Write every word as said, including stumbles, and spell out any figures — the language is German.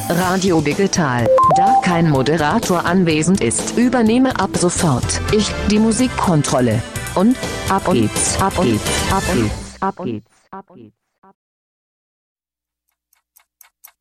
Radio Digital. Da kein Moderator anwesend ist, übernehme ab sofort ich die Musikkontrolle. Und ab geht's, ab geht's, ab geht's, ab geht's, ab geht's.